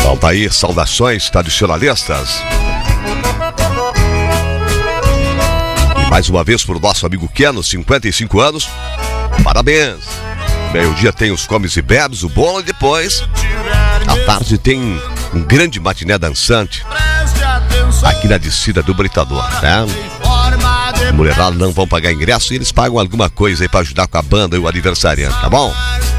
Então tá aí, saudações tradicionalistas. E mais uma vez pro nosso amigo Keno, 55 anos. Parabéns. Meio-dia tem os comes e bebes, o bolo, e depois à tarde tem um grande matiné dançante aqui na descida do Britador, né? Mulherada não vão pagar ingresso e eles pagam alguma coisa aí pra ajudar com a banda e o aniversariante, tá bom?